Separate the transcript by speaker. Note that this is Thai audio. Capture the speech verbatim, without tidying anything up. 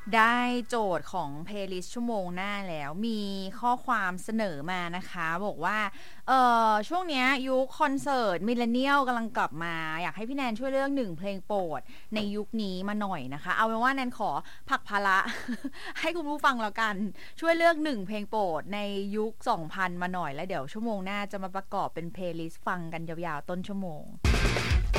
Speaker 1: ได้โจทย์ของ playlist ชั่วโมงหน้าแล้วมีข้อความเสนอมานะคะบอกว่าเอ่อช่วงเนี้ยยุคคอนเสิร์ตมิลเลนเนียลกำลังกลับมาอยากให้พี่แนนช่วยเลือกหนึ่งเพลงโปรดในยุคนี้มาหน่อยนะคะเอาเป็นว่าแนนขอผลักภาระ ให้คุณผู้ฟังแล้วกันช่วยเลือกหนึ่งเพลงโปรดในยุค สองพัน มาหน่อยแล้วเดี๋ยวชั่วโมงหน้าจะมาประกอบเป็น playlist ฟังกันยาวๆต้นชั่วโมง